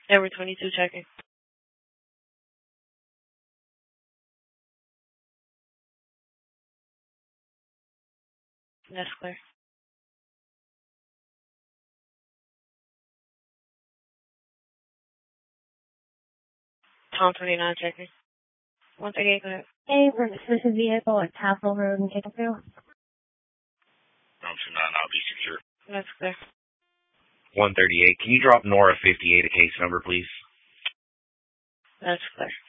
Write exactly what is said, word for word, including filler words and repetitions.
Number twenty-two checking. That's clear. Tom twenty-nine checking. one thirty-eight, go ahead. Hey, for suspicious vehicle at Castle Road in Kickerfield. Tom twenty-nine, I'll be secure. That's clear. one thirty-eight, can you drop Nora fifty-eight a case number, please? That's clear.